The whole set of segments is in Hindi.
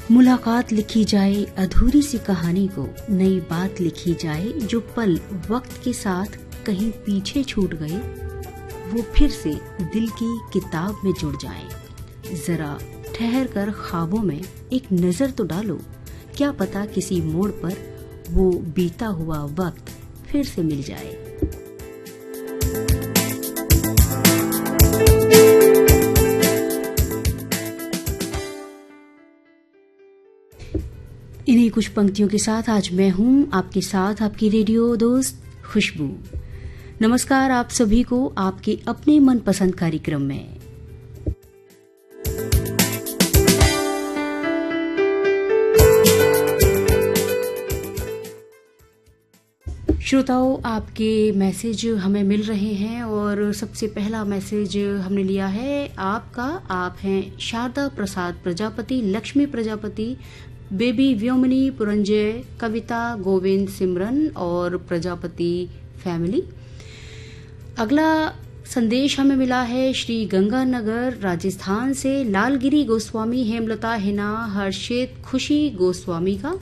मुलाकात लिखी जाए अधूरी सी कहानी को, नई बात लिखी जाए जो पल वक्त के साथ कहीं पीछे छूट गए, वो फिर से दिल की किताब में जुड़ जाएं। जरा ठहर कर ख्वाबों में एक नजर तो डालो, क्या पता किसी मोड़ पर वो बीता हुआ वक्त फिर से मिल जाए। इन्हीं कुछ पंक्तियों के साथ आज मैं हूं आपके साथ, आपकी रेडियो दोस्त खुशबू। नमस्कार आप सभी को आपके अपने मनपसंद कार्यक्रम में। श्रोताओं, आपके मैसेज हमें मिल रहे हैं और सबसे पहला मैसेज हमने लिया है आपका। आप हैं शारदा प्रसाद प्रजापति, लक्ष्मी प्रजापति, बेबी व्योमनी, पुरंजय, कविता, गोविंद, सिमरन और प्रजापति फैमिली। अगला संदेश हमें मिला है श्री गंगानगर राजस्थान से लालगिरी गोस्वामी, हेमलता, हिना, हर्षित, खुशी गोस्वामी का।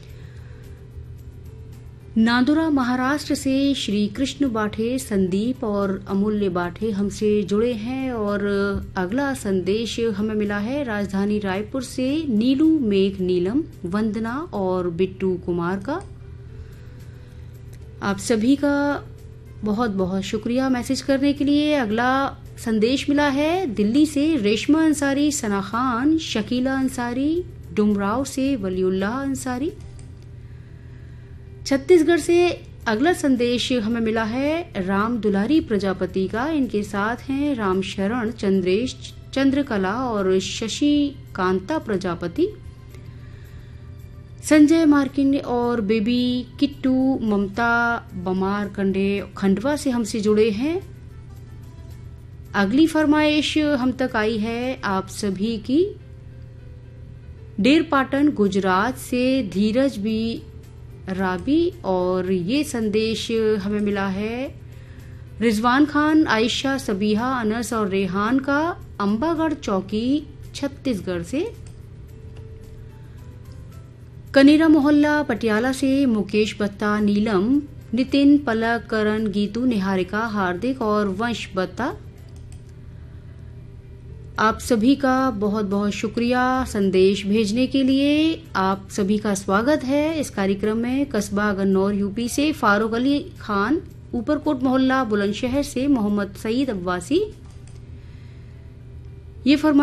नांदुरा महाराष्ट्र से श्री कृष्ण बाठे, संदीप और अमूल्य बाठे हमसे जुड़े हैं। और अगला संदेश हमें मिला है राजधानी रायपुर से नीलू, मेघ, नीलम, वंदना और बिट्टू कुमार का। आप सभी का बहुत बहुत शुक्रिया मैसेज करने के लिए। अगला संदेश मिला है दिल्ली से रेशमा अंसारी, सना खान, शकीला अंसारी, डुमराव से वलीउल्लाह अंसारी। छत्तीसगढ़ से अगला संदेश हमें मिला है राम दुलारी प्रजापति का। इनके साथ हैं राम शरण, चंद्रेश, चंद्रकला और शशि कांता प्रजापति। संजय मार्किन और बेबी किट्टू, ममता बमार कंडे खंडवा से हमसे जुड़े हैं। अगली फरमाइश हम तक आई है आप सभी की डेरपाटन गुजरात से धीरज बी राबी। और ये संदेश हमें मिला है रिजवान खान, आयशा, सबीहा, अनस और रेहान का, अंबागढ़ चौकी छत्तीसगढ़ से। कनेरा मोहल्ला पटियाला से मुकेश बत्ता, नीलम, नितिन, पलक, करण, गीतू, निहारिका, हार्दिक और वंश बत्ता। आप सभी का बहुत बहुत शुक्रिया संदेश भेजने के लिए। आप सभी का स्वागत है इस कार्यक्रम में। कस्बा गन्नौर यूपी से फारूक अली खान, ऊपरकोट मोहल्ला बुलंदशहर से मोहम्मद सईद अब्बासी। ये फरमा